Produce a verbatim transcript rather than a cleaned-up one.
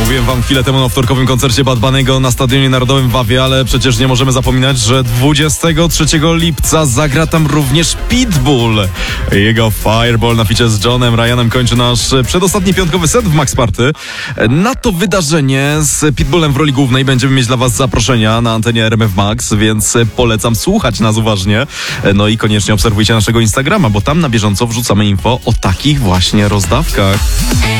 Mówiłem wam chwilę temu o wtorkowym koncercie Bad Bunny'ego na Stadionie Narodowym w Wawie, ale przecież nie możemy zapominać, że dwudziestego trzeciego lipca zagra tam również Pitbull. Jego Fireball na ficie z Johnem Ryanem kończy nasz przedostatni piątkowy set w Max Party. Na to wydarzenie z Pitbullem w roli głównej będziemy mieć dla was zaproszenia na antenie R M F Max, więc polecam słuchać nas uważnie. No i koniecznie obserwujcie naszego Instagrama, bo tam na bieżąco wrzucamy info o takich właśnie rozdawkach.